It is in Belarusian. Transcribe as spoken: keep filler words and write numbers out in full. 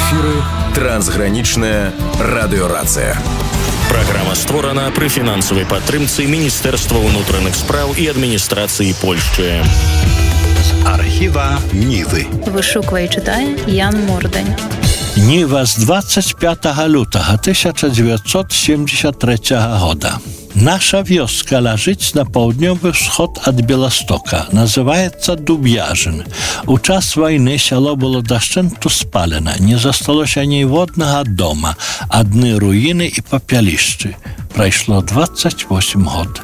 эфіры трансгранічная радыёрацыя. Праграма створана пры фінансавай падтрымцы Міністэрства ўнутраных спраў і адміністрацыі Польшчы. З архіва Нівы. Вышуквае і чытае Ян Мордань. Ніва з двадцять пятого лютага тысяча дзевяцьсот семьдесят третьего года. Наша вёска ляжыць на паўднёвы ўсход ад Беластока. Называецца Дуб'яжын. У час вайны сяло было дашчэнту спалена. Не засталося ніводнага дома. Адны руіны і папялішчы. Прайшло двадцять восемь год.